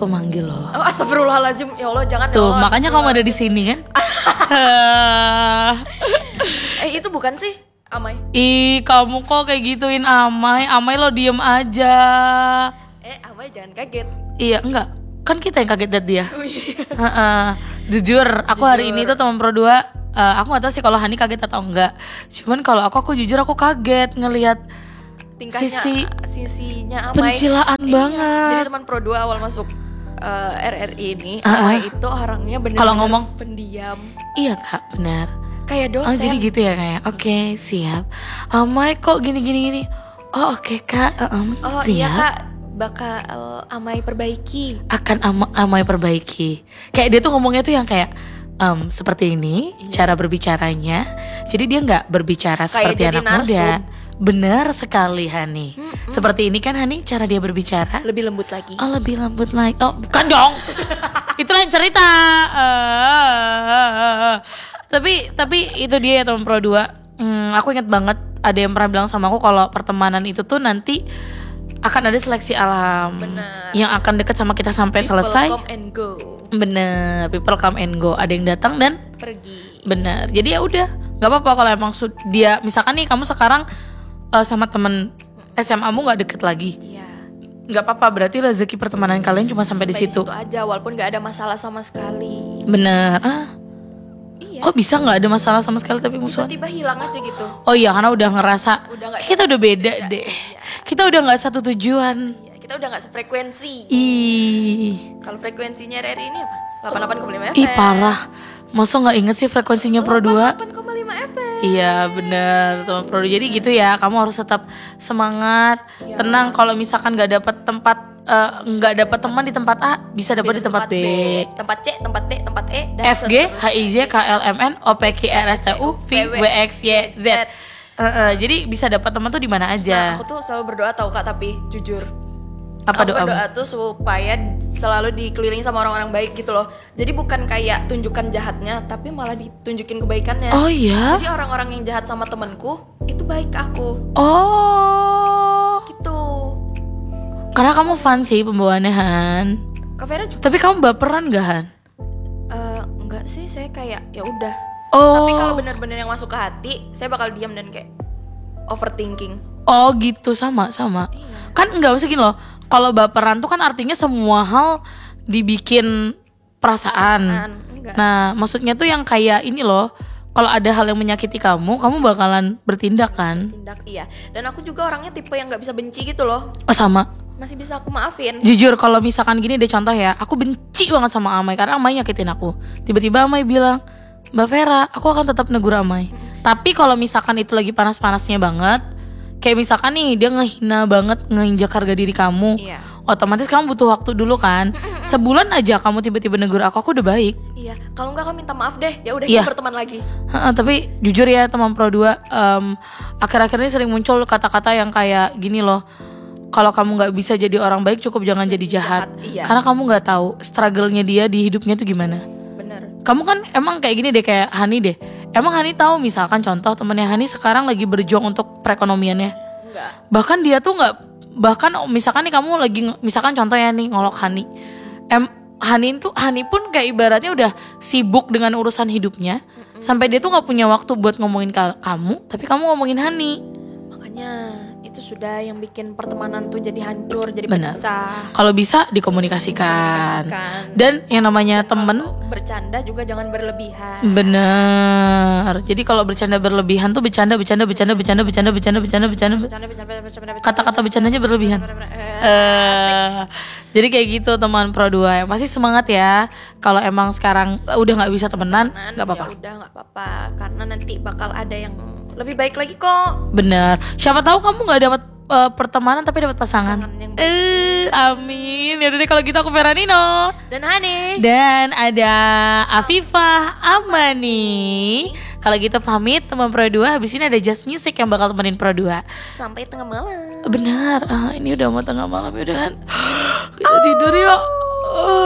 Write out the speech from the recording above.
pemanggil loh. Oh, astagfirullahaladzim, ya Allah jangan. Tuh, ya Allah, makanya kamu ada di sini kan? Itu bukan sih Amai. Ih, kamu kok kayak gituin Amai. Amai lo diem aja. Amai jangan kaget. Iya, enggak. Kan kita yang kaget liat dia. Oh, iya. Jujur, aku hari ini tuh teman Pro 2, aku gak tahu sih kalau Hani kaget atau enggak. Cuman kalau aku jujur aku kaget ngelihat tingkahnya, sisinya Amai pencilaan banget. Jadi teman Pro 2 awal masuk RRI ini, Amai itu orangnya benar-benar kalau ngomong pendiam. Iya kak, benar. Kayak dosen. Oh jadi gitu ya kayak. Oke, siap. Amai kok gini. Oh oke, kak. Oh siap. iya kak, bakal Amai perbaiki. Akan Amai perbaiki. Kayak dia tuh ngomongnya tuh yang kayak seperti ini cara berbicaranya. Jadi dia nggak berbicara Kayak seperti jadi anak muda. Benar sekali Hani. Seperti ini kan Hani cara dia berbicara. Lebih lembut lagi. Oh lebih lembut lagi. Oh bukan dong. Itu lain cerita. Tapi itu dia ya teman Pro 2. Aku ingat banget ada yang pernah bilang sama aku kalau pertemanan itu tuh nanti akan ada seleksi alam. Bener. Yang akan deket sama kita sampai People selesai. come and go. Bener, people come and go. Ada yang datang dan pergi. Bener. Jadi ya udah, nggak apa-apa kalau emang dia misalkan nih kamu sekarang sama temen SMA-mu nggak deket lagi. Iya. Nggak apa-apa, berarti rezeki pertemanan kalian cuma sampai di situ aja, walaupun nggak ada masalah sama sekali. Bener. Iya. Kok bisa nggak ada masalah sama sekali tapi musuhan? Tiba-tiba hilang aja gitu. Oh iya, karena udah ngerasa kita udah beda deh. Iya. Kita udah nggak satu tujuan. Iya, kita udah nggak sefrekuensi. Kalau frekuensinya RRI ini apa? 88,5 FM. Ih parah. Masa nggak inget sih frekuensinya Pro 2? 88,5 FM. Iya benar teman Pro 2. Jadi gitu ya, kamu harus tetap semangat, tenang. Kalau misalkan nggak dapat tempat, nggak dapat teman di tempat A, bisa dapat di tempat B. Tempat C, tempat D, tempat E, dan FG, HIJ, KLMN, OPQ, RSTU, VWXYZ. Jadi bisa dapat teman tuh di mana aja. Nah, aku tuh selalu berdoa tahu kak, tapi jujur. Apa aku doamu? berdoa tuh supaya selalu dikelilingi sama orang-orang baik gitu loh. Jadi bukan kayak tunjukkan jahatnya, tapi malah ditunjukin kebaikannya. Oh iya? Jadi orang-orang yang jahat sama temanku itu baik ke aku. Oh. Gitu. Karena kamu fun sih pembawaannya Han. Kak Vera juga. Tapi kamu baperan gak Han? Enggak sih, saya kayak ya udah. Oh. Tapi kalau benar-benar yang masuk ke hati, saya bakal diam dan kayak overthinking. Oh gitu, sama. Iya. Kan enggak usah gini loh. Kalau baperan tuh kan artinya semua hal dibikin perasaan. Enggak. Nah, maksudnya tuh yang kayak ini loh. Kalau ada hal yang menyakiti kamu bakalan bertindak kan? Tindak, iya. Dan aku juga orangnya tipe yang nggak bisa benci gitu loh. Oh sama. Masih bisa aku maafin. Jujur kalau misalkan gini deh contoh ya, aku benci banget sama Amai karena Amai nyakitin aku. Tiba-tiba Amai bilang, Mbak Vera, aku akan tetap negur Amai. Tapi kalau misalkan itu lagi panas-panasnya banget, kayak misalkan nih dia ngehina banget, nginjak harga diri kamu, Iya. otomatis kamu butuh waktu dulu kan. Sebulan aja kamu tiba-tiba negur aku udah baik. Iya. Kalau nggak kamu minta maaf deh. Ya udah Iya. kita berteman lagi. Tapi jujur ya teman Pro 2, akhir-akhir ini sering muncul kata-kata yang kayak gini loh. Kalau kamu nggak bisa jadi orang baik, cukup jangan jadi jahat. Iya. Karena kamu nggak tahu struggle-nya dia di hidupnya tuh gimana. Bener. Kamu kan emang kayak gini deh, kayak Hani deh. Emang Hani tahu misalkan contoh temennya Hani sekarang lagi berjuang untuk perekonomiannya. Enggak. Bahkan dia tuh nggak, bahkan misalkan nih kamu lagi, misalkan contohnya nih ngolok Hani. Hani pun kayak ibaratnya udah sibuk dengan urusan hidupnya. Sampai dia tuh nggak punya waktu buat ngomongin kamu, tapi kamu ngomongin Hani. Makanya itu sudah yang bikin pertemanan tuh jadi hancur, jadi Benar. pecah. Kalau bisa dikomunikasikan. Dan yang namanya temen, bercanda juga jangan berlebihan. bener. Jadi kalau bercanda berlebihan tuh bercanda. Kata-kata bercandanya berlebihan. Jadi kayak gitu teman Pro 2. Yang pasti semangat ya. Kalau emang sekarang udah nggak bisa temenan, nggak apa-apa. Ya udah nggak apa-apa, karena nanti bakal ada yang lebih baik lagi kok. Bener. Siapa tahu kamu nggak dapat pertemanan tapi dapat pasangan. Yang Amin. Ya udah deh kalau gitu aku Veranino dan Hani. dan ada Afifah Amani. Kalau gitu pamit teman Pro 2. Habis ini ada Just Music yang bakal temenin Pro 2 sampai tengah malam. Benar. Ini udah mau tengah malam ya udah. Kita tidur yuk.